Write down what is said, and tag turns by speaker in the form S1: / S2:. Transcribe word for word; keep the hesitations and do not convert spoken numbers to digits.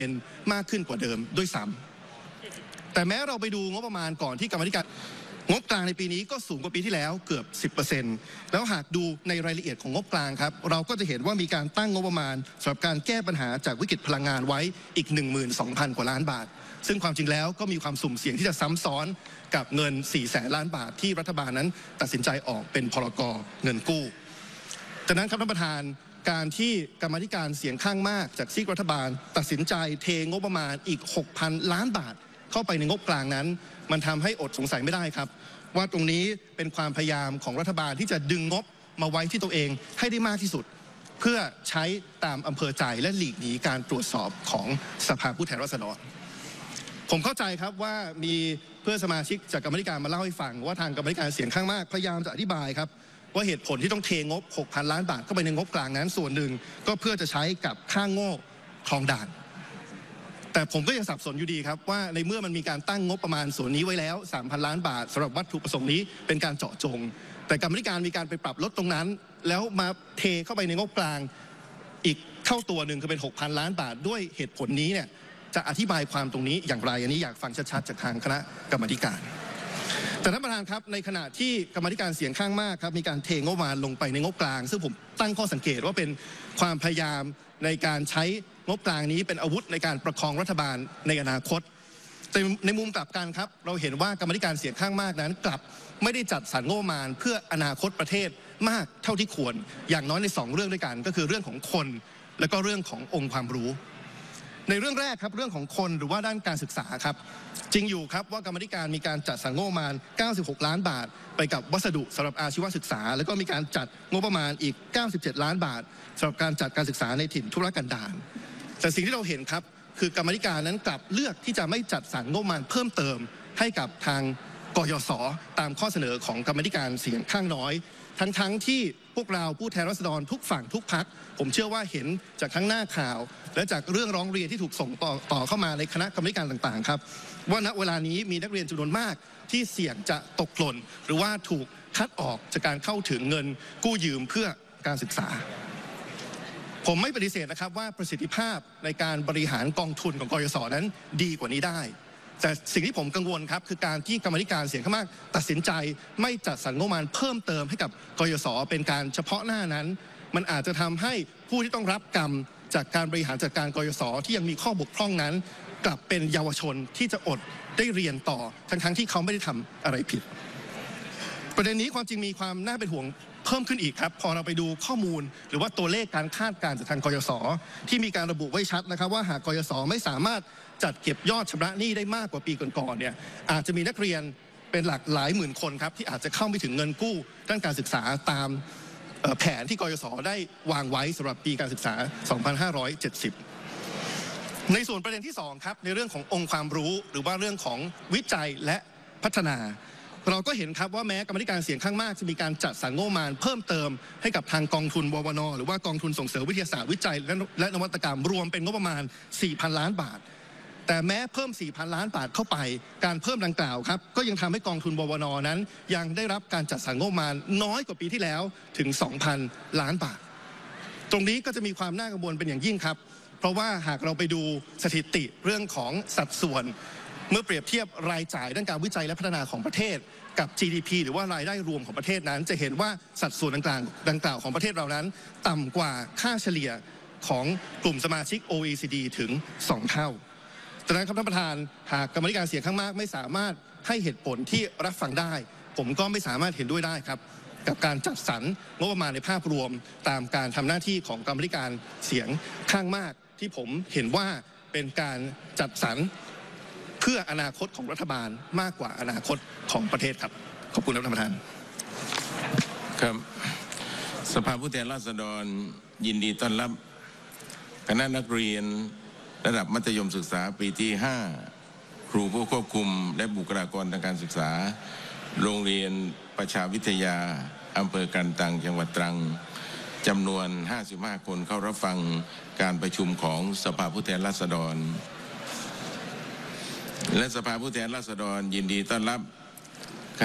S1: เป็นมากขึ้นกว่าเดิมด้วยซ้ำแต่แม้เราไปดูงบประมาณก่อนที่กรรมธิการงบกลางในปีนี้ก็สูงกว่าปีที่แล้วเกือบ สิบเปอร์เซ็นต์ แล้วหากดูในรายละเอียดของงบกลางครับเราก็จะเห็นว่ามีการตั้งงบประมาณสำหรับการแก้ปัญหาจากวิกฤตพลังงานไว้อีก หนึ่งหมื่นสองพัน กว่าล้านบาทซึ่งความจริงแล้วก็มีความสุ่มเสี่ยงที่จะซ้ำซ้อนกับเงิน สี่แสน ล้านบาทที่รัฐบาลนั้นตัดสินใจออกเป็นพรก.เงินกู้จากนั้นครับท่านประธานการที่กรรมาธิการเสียงข้างมากจากซีกรัฐบาลตัดสินใจเทงบประมาณอีก หกพัน ล้านบาทเข้าไปในงบกลางนั้นมันทำให้อดสงสัยไม่ได้ครับว่าตรงนี้เป็นความพยายามของรัฐบาลที่จะดึงงบมาไว้ที่ตัวเองให้ได้มากที่สุดเพื่อใช้ตามอำเภอใจและหลีกหนีการตรวจสอบของสภาผู้แทนราษฎรผมเข้าใจครับว่ามีเพื่อนสมาชิกจากกรรมาธิการมาเล่าให้ฟังว่าทางกรรมาธิการเสียงข้างมากพยายามจะอธิบายครับว่าเหตุผลที่ต้องเทงบ หกพัน ล้านบาทเข้าไปในงบกลางนั้นส่วนหนึ่งก็เพื่อจะใช้กับค่าโง่คลองด่านแต่ผมก็ยังสับสนอยู่ดีครับว่าในเมื่อมันมีการตั้งงบประมาณส่วนนี้ไว้แล้ว สามพัน ล้านบาทสำหรับวัตถุประสงค์นี้เป็นการเจาะจงแต่กรรมาธิการมีการไปปรับลดตรงนั้นแล้วมาเทเข้าไปในงบกลางอีกเท่าตัวหนึ่งคือเป็น หกพัน ล้านบาทด้วยเหตุผลนี้เนี่ยจะอธิบายความตรงนี้อย่างไรอันนี้อยากฟังชัดๆจากทางคณะกรรมาธิการแต่ท่านประธานครับในขณะที่กรรมาธิการเสียงข้างมากครับมีการเทงบประมาณลงไปในงบกลางซึ่งผมตั้งข้อสังเกตว่าเป็นความพยายามในการใช้งบกลางนี้เป็นอาวุธในการประคองรัฐบาลในอนาคตแต่ในมุมกลับกันครับเราเห็นว่ากรรมาธิการเสียงข้างมากนั้นกลับไม่ได้จัดสรรงบประมาณเพื่ออนาคตประเทศมากเท่าที่ควรอย่างน้อยในสองเรื่องด้วยกันก็คือเรื่องของคนและก็เรื่องขององค์ความรู้ในเรื่องแรกครับเรื่องของคนหรือว่าด้านการศึกษาครับจริงอยู่ครับว่ากรรมาธิการมีการจัดสรรงบประมาณเก้าสิบหกล้านบาทไปกับวัสดุสำหรับอาชีวศึกษาแล้วก็มีการจัดงบประมาณอีกเก้าสิบเจ็ดล้านบาทสำหรับการจัดการศึกษาในถิ่นทุรกันดารแต่สิ่งที่เราเห็นครับคือกรรมาธิการนั้นกลับเลือกที่จะไม่จัดสรรงบประมาณเพิ่มเติมให้กับทางกยศตามข้อเสนอของกรรมาธิการเสียงข้างน้อยทั้งๆที่พวกเราผู้แทนราษฎรทุกฝั่งทุกพรรคผมเชื่อว่าเห็นจากทั้งหน้าข่าวและจากเรื่องร้องเรียนที่ถูกส่งต่อต่อเข้ามาในคณะกรรมการต่างๆครับว่าณเวลานี้มีนักเรียนจำนวนมากที่เสี่ยงจะตกหล่นหรือว่าถูกคัดออกจากการเข้าถึงเงินกู้ยืมเพื่อการศึกษาผมไม่ปฏิเสธนะครับว่าประสิทธิภาพในการบริหารกองทุนของกยศนั้นดีกว่านี้ได้แต่สิ่งที่ผมกังวลครับคือการที่กรรมธิการเสียงข้างมากตัดสินใจไม่จัดสรรงบประมาณเพิ่มเติมให้กับกยศเป็นการเฉพาะหน้านั้นมันอาจจะทำให้ผู้ที่ต้องรับกรรมจากการบริหารจัดการกยศที่ยังมีข้อบกพร่องนั้นกลับเป็นเยาวชนที่จะอดได้เรียนต่อทั้งๆที่เขาไม่ได้ทำอะไรผิดประเด็นนี้ความจริงมีความน่าเป็นห่วงเพิ่มขึ้นอีกครับพอเราไปดูข้อมูลหรือว่าตัวเลขการคาดการณ์จากทางกยศที่มีการระบุไว้ชัดนะครับว่าหากกยศไม่สามารถจัดเก็บยอดชำระหนี้ได้มากกว่าปีก่อนๆเนี่ยอาจจะมีนักเรียนเป็นหลักหลายหมื่นคนครับที่อาจจะเข้าไม่ถึงเงินกู้ด้านการศึกษาตามแผนที่กยศได้วางไว้สำหรับปีการศึกษา สองพันห้าร้อยเจ็ดสิบ ในส่วนประเด็นที่สองครับในเรื่องขององค์ความรู้หรือว่าเรื่องของวิจัยและพัฒนาเราก็เห็นครับว่าแม้กรรมธิการเสียงข้างมากจะมีการจัดสรรงบประมาณเพิ่มเติมให้กับทางกองทุนววนหรือว่ากองทุนส่งเสริมวิทยาศาสตร์วิจัยและนวัตกรรมรวมเป็นงบประมาณ สี่พัน ล้านบาทแต่แม้เพิ่ม สี่พัน ล้านบาทเข้าไปการเพิ่มดังกล่าวครับก็ยังทำให้กองทุนววนนั้นยังได้รับการจัดสรรงบประมาณน้อยกว่าปีที่แล้วถึง สองพัน ล้านบาทตรงนี้ก็จะมีความน่ากังวลเป็นอย่างยิ่งครับเพราะว่าหากเราไปดูสถิติเรื่องของสัดส่วนเมื่อเปรียบเทียบรายจ่ายด้านการวิจัยและพัฒนาของประเทศกับ จี ดี พี หรือว่ารายได้รวมของประเทศนั้นจะเห็นว่าสัดส่วนต่างๆดังกล่าวของประเทศเรานั้นต่ำกว่าค่าเฉลี่ยของกลุ่มสมาชิก โอ อี ซี ดี ถึงสองเท่าดังนั้นครับท่านประธานหากกรรมธิการเสียงข้างมากไม่สามารถให้เหตุผลที่รับฟังได้ผมก็ไม่สามารถเห็นด้วยได้ครับกับการจัดสรรงบประมาณในภาพรวมตามการทำหน้าที่ของกรรมธิการเสียงข้างมากที่ผมเห็นว่าเป็นการจัดสรรเพื่ออนาคตของรัฐบาลมากกว่าอนาคตของประเทศครับขอบคุณท่านประธาน
S2: ครับสภาผู้แทนราษฎรยินดีต้อนรับคณะนักเรียนระดับมัธยมศึกษาปีที่ห้าครูผู้ควบคุมและบุคลากรทางการศึกษาโรงเรียนประชาวิทยาอำเภอกันตังจังหวัดตรังจำนวนห้าสิบห้าคนเข้ารับฟังการประชุมของสภาผู้แทนราษฎรและสภาผู้แทนราษฎรยินดีต้อนรับ